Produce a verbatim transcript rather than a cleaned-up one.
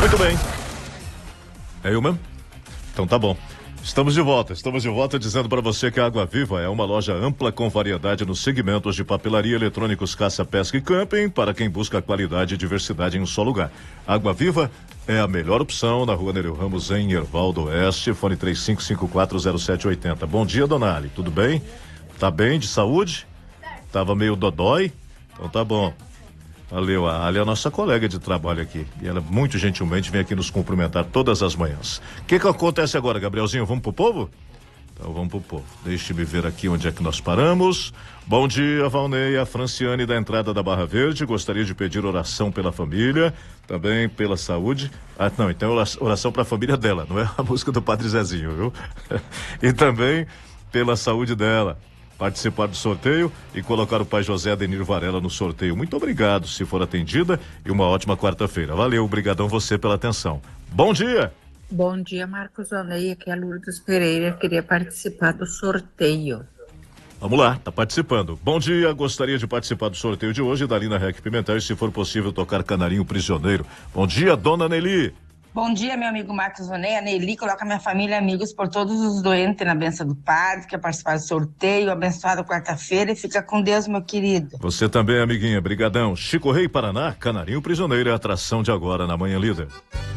Muito bem. É eu mesmo? Então tá bom. Estamos de volta, estamos de volta dizendo para você que a Água Viva é uma loja ampla com variedade nos segmentos de papelaria, eletrônicos, caça, pesca e camping para quem busca qualidade e diversidade em um só lugar. Água Viva é a melhor opção na rua Nereu Ramos, em Hervaldo Oeste, fone três cinco cinco quatro zero sete oito zero. Bom dia, dona Ali, tudo bem? Tá bem, de saúde? Tava meio dodói? Então tá bom. Valeu, a Ali é a nossa colega de trabalho aqui. E ela muito gentilmente vem aqui nos cumprimentar todas as manhãs. O que que acontece agora, Gabrielzinho? Vamos pro povo? Então vamos pro povo. Deixe-me ver aqui onde é que nós paramos. Bom dia, Valnei, a Franciane da entrada da Barra Verde. Gostaria de pedir oração pela família, também pela saúde. Ah, não, então oração para a família dela, não é a música do Padre Zezinho, viu? E também pela saúde dela. Participar do sorteio e colocar o pai José Adenir Varela no sorteio. Muito obrigado, se for atendida, e uma ótima quarta-feira. Valeu, obrigadão você pela atenção. Bom dia! Bom dia, Marcos Valnei, aqui é a Lourdes Pereira, queria participar do sorteio. Vamos lá, tá participando. Bom dia, gostaria de participar do sorteio de hoje da Lina Rec Pimentel e, se for possível, tocar Canarinho Prisioneiro. Bom dia, dona Nelly. Bom dia, meu amigo Marcos Vonei. A Nelly coloca minha família e amigos por todos os doentes na benção do Padre, quer participar do sorteio, abençoada quarta-feira, e fica com Deus, meu querido. Você também, amiguinha, brigadão. Chico Rei Paraná, Canarinho Prisioneiro é a atração de agora na Manhã Líder.